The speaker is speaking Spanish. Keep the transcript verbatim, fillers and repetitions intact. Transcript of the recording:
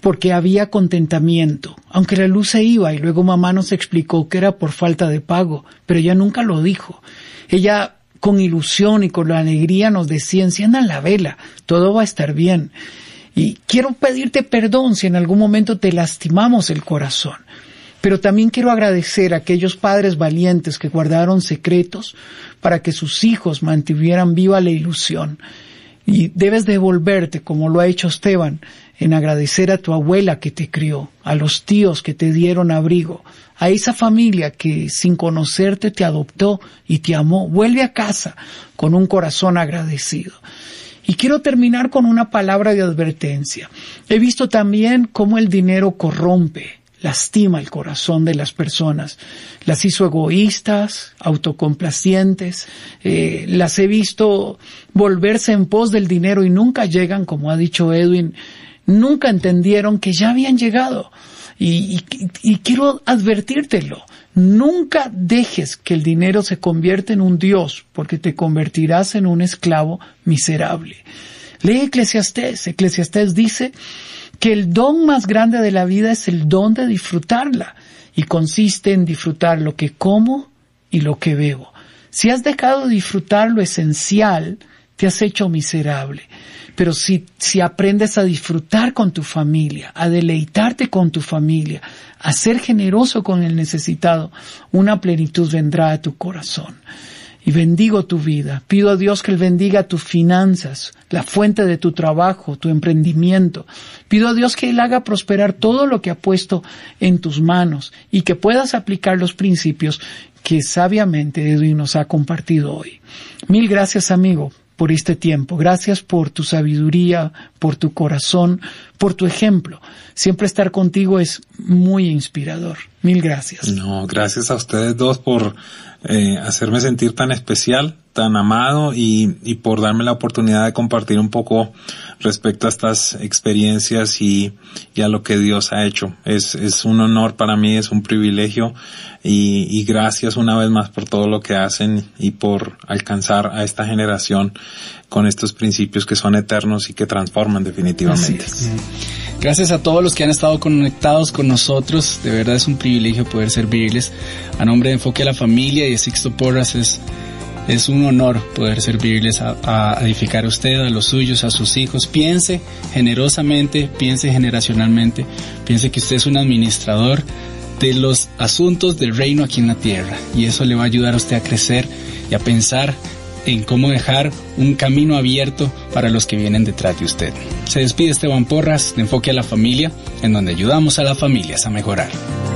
porque había contentamiento, aunque la luz se iba y luego mamá nos explicó que era por falta de pago, pero ella nunca lo dijo. Ella con ilusión y con la alegría nos decía, enciendan la vela, todo va a estar bien. Y quiero pedirte perdón si en algún momento te lastimamos el corazón. Pero también quiero agradecer a aquellos padres valientes que guardaron secretos para que sus hijos mantuvieran viva la ilusión. Y debes devolverte, como lo ha hecho Esteban, en agradecer a tu abuela que te crió, a los tíos que te dieron abrigo, a esa familia que sin conocerte te adoptó y te amó. Vuelve a casa con un corazón agradecido. Y quiero terminar con una palabra de advertencia. He visto también cómo el dinero corrompe, lastima el corazón de las personas. Las hizo egoístas, autocomplacientes, eh, las he visto volverse en pos del dinero y nunca llegan, como ha dicho Edwin, nunca entendieron que ya habían llegado. Y, y, y quiero advertírtelo, nunca dejes que el dinero se convierta en un Dios, porque te convertirás en un esclavo miserable. Lee Eclesiastés, Eclesiastés dice que el don más grande de la vida es el don de disfrutarla, y consiste en disfrutar lo que como y lo que bebo. Si has dejado de disfrutar lo esencial, te has hecho miserable. Pero si, si aprendes a disfrutar con tu familia, a deleitarte con tu familia, a ser generoso con el necesitado, una plenitud vendrá a tu corazón. Y bendigo tu vida. Pido a Dios que Él bendiga tus finanzas, la fuente de tu trabajo, tu emprendimiento. Pido a Dios que Él haga prosperar todo lo que ha puesto en tus manos y que puedas aplicar los principios que sabiamente Edwin nos ha compartido hoy. Mil gracias, amigo, por este tiempo. Gracias por tu sabiduría, por tu corazón, por tu ejemplo. Siempre estar contigo es muy inspirador. Mil gracias. No, gracias a ustedes dos por eh, hacerme sentir tan especial, tan amado y, y por darme la oportunidad de compartir un poco respecto a estas experiencias y, y a lo que Dios ha hecho. Es, es un honor para mí, es un privilegio y, y gracias una vez más por todo lo que hacen y por alcanzar a esta generación con estos principios que son eternos y que transforman definitivamente. Gracias a todos los que han estado conectados con nosotros. De verdad es un privilegio poder servirles. A nombre de Enfoque a la Familia y de Sixto Porras es Es un honor poder servirles a, a edificar a usted, a los suyos, a sus hijos. Piense generosamente, piense generacionalmente, piense que usted es un administrador de los asuntos del reino aquí en la tierra. Y eso le va a ayudar a usted a crecer y a pensar en cómo dejar un camino abierto para los que vienen detrás de usted. Se despide Esteban Porras de Enfoque a la Familia, en donde ayudamos a las familias a mejorar.